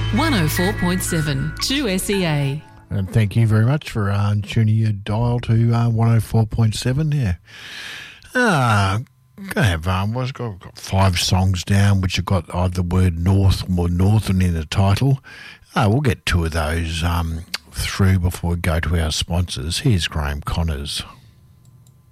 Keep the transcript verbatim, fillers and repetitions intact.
one oh four point seven two S E A. And thank you very much for uh, tuning your dial to uh, one oh four point seven. Yeah. Uh, I have um, what's got, got five songs down which have got either the word North or Northern in the title. Uh, we'll get two of those um, through before we go to our sponsors. Here's Graham Connors.